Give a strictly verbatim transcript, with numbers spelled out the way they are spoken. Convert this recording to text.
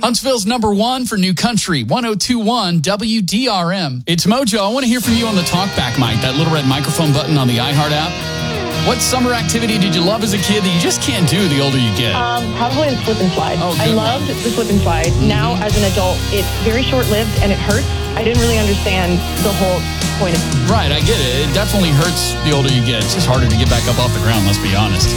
Huntsville's number one for New Country, one oh two point one W D R M. It's Mojo. I want to hear from you on the talkback mic, that little red microphone button on the iHeart app. What summer activity did you love as a kid that you just can't do the older you get? Um, probably the slip and slide. Oh, I loved the slip and slide. Mm-hmm. Now, as an adult, it's very short-lived and it hurts. I didn't really understand the whole point of it. Right, I get it. It definitely hurts the older you get. It's just harder to get back up off the ground, let's be honest.